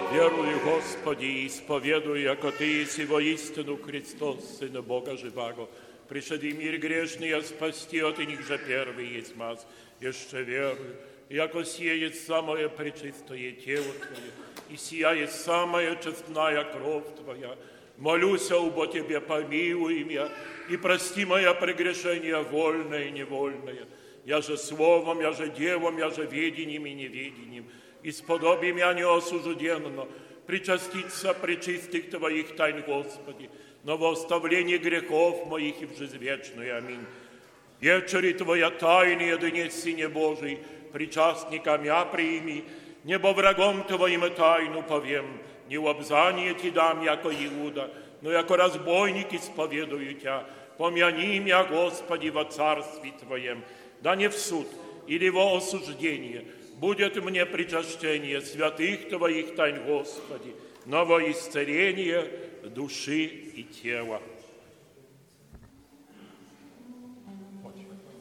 Верую, Господи, и исповедую, яко Ты еси воистину Христос, Сын Бога живаго. Пришеди мир грешный, а спасти от них же первый есть маз. Еще верую, яко сие есть самое пречистое тело Твое, и сия есть самая честная кровь Твоя. Молюся, убо Тебе помилуй меня, и прости моя прегрешения вольное и невольное. Я же словом, я же делом, я же ведением и неведением. Исподоби меня неосужденно, причаститься пречистых Твоих тайн, Господи, но во оставлении грехов моих и в жизнь вечную. Аминь. Вечери Твоя тайные донес, Сыне Божий, причастникам я прими, небо врагом Твоим тайну повем, не лобзание Ти дам, яко Иуда, но яко разбойник исповедую Тя. Помяни меня, Господи, во царстве Твоем, да не в суд или во осуждение, будет мне причащение святых Твоих тайн, Господи, но во исцеление души и тела.